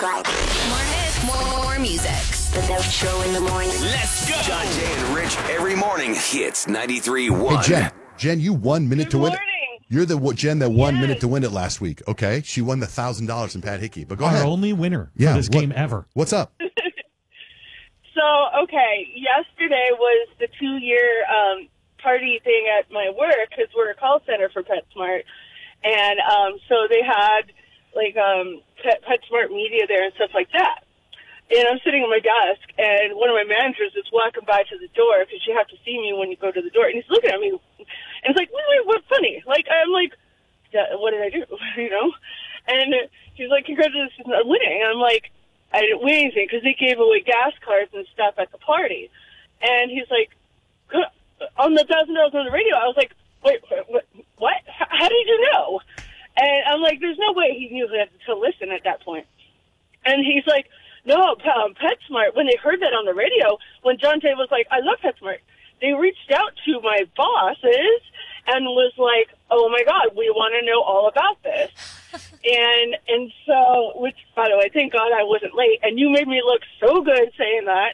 More hits, more music. The Best Show in the morning. Let's go. John, Jay, and Rich every morning hits 93.1. Hey, Jen, you 1 minute to win it. Morning. You're the Jen that 1 minute to win it last week. Okay, she won the $1,000 in Pat Hickey. But go Our ahead. only winner for this game ever. What's up? So, okay, yesterday was the 2-year party thing at my work because we're a call center for PetSmart. And so they had, like, PetSmart media there and stuff like that. And I'm sitting at my desk, and one of my managers is walking by to the door because you have to see me when you go to the door. And he's looking at me, and it's like, wait, what's funny? Like, I'm like, yeah, what did I do? You know? And he's like, congratulations on winning. And I'm like, I didn't win anything because they gave away gas cards and stuff at the party. And he's like, on the $1,000 on the radio. I was like, wait, what? How did you know? And I'm like, there's no way he knew to listen at that point. And he's like, no, PetSmart, when they heard that on the radio, when John Jay was like, I love PetSmart, they reached out to my bosses and was like, oh, my God, we want to know all about this. and so, which, by the way, thank God I wasn't late. And you made me look so good saying that.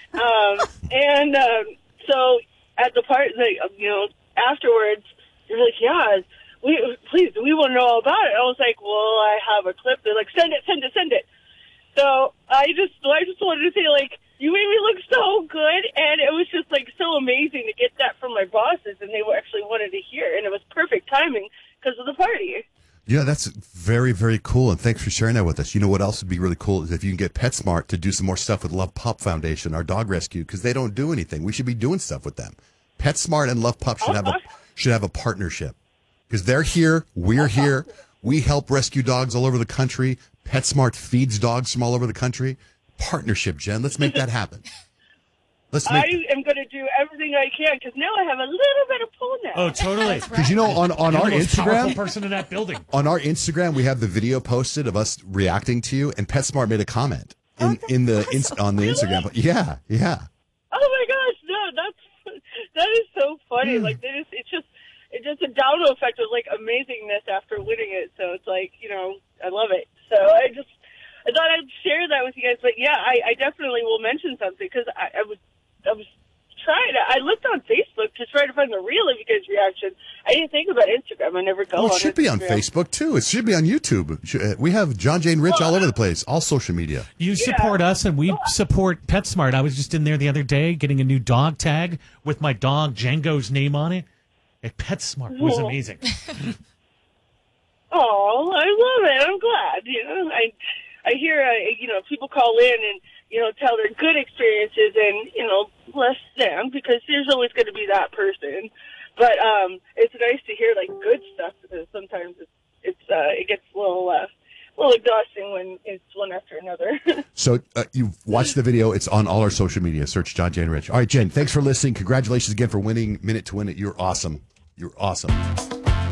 So at the part, afterwards, you're like, yeah, we want to know all about it. I was like, well, I have a clip. They're like, send it. So I just wanted to say, like, you made me look so good, and it was just, like, so amazing to get that from my bosses, and they actually wanted to hear, and it was perfect timing because of the party. Yeah, that's very, very cool, and thanks for sharing that with us. You know what else would be really cool is if you can get PetSmart to do some more stuff with Love Pup Foundation, our dog rescue, because they don't do anything. We should be doing stuff with them. PetSmart and Love Pup should have a partnership because they're here, we're here. We help rescue dogs all over the country. PetSmart feeds dogs from all over the country. Partnership, Jen. Let's make that happen. I am going to do everything I can because now I have a little bit of pull now. Oh, totally. Because you know, on our You're the most powerful Instagram, person in that building. on our Instagram, we have the video posted of us reacting to you, and PetSmart made a comment on the Instagram. Yeah. Oh my gosh, no, that is so funny. Like it's just a domino effect of like amazingness after winning it. So it's like, I love it. So I thought I'd share that with you guys. But yeah, I definitely will mention something because I was trying to. I looked on Facebook to try to find the real of you guys' reaction. I didn't think about Instagram. I never go on It should Instagram. be on Facebook, too. It should be on YouTube. We have John, Jay, and Rich all over the place, all social media. You support us, and we support PetSmart. I was just in there the other day getting a new dog tag with my dog Django's name on it. At PetSmart. It was amazing. Oh, I love it. I'm glad. I hear people call in and tell their good experiences and less than because there's always going to be that person. But it's nice to hear like good stuff because sometimes it gets a little exhausting when it's one after another. So you've watched the video. It's on all our social media. Search John, Jay, and Rich. All right, Jen, thanks for listening. Congratulations again for winning Minute to Win It. You're awesome. You're awesome.